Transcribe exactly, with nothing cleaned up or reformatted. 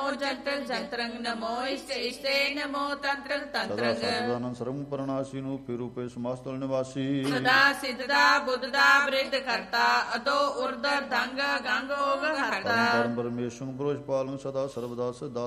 ਜੰਤਰ ਜੰਤਰੰ ਨਮੋ ਇਸ਼ਟ ਇਸ਼ਟੇ ਨਮੋ ਤੰਤਰ ਤੰਤਰੰ ਸਦਾਨੰਦ ਸਰਮ ਪਰਨਾਸੀ ਨੂੰ ਪਿਰੂਪੇ ਸਮਾਸਤਲ ਨਿਵਾਸੀ ਸਦਾ ਸਿੱਧਦਾ ਬੁੱਧਦਾ ਬ੍ਰਿਧ ਕਰਤਾ ਅਤੋ ਉਰਦਰ ਦੰਗ ਗੰਗ ਓਗ ਹਰਤਾ ਪਰਮ ਪਰਮੇਸ਼ਵਰ ਪੁਰਸ਼ ਪਾਲਨ ਸਦਾ ਸਰਬਦਾ ਸਦਾ